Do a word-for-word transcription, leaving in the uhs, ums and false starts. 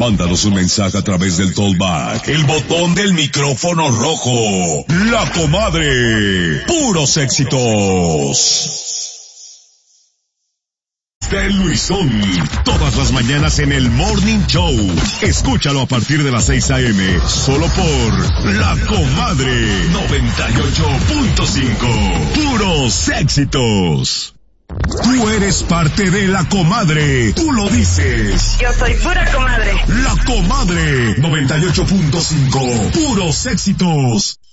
Mándanos un mensaje a través del Tollback, el botón del micrófono rojo. La Comadre. Puros éxitos. De Luisón, todas las mañanas en el Morning Show. Escúchalo a partir de las seis a.m. solo por La Comadre noventa y ocho punto cinco. Puros éxitos. Tú eres parte de La Comadre. Tú lo dices. Yo soy pura comadre. La Comadre noventa y ocho punto cinco. Puros éxitos.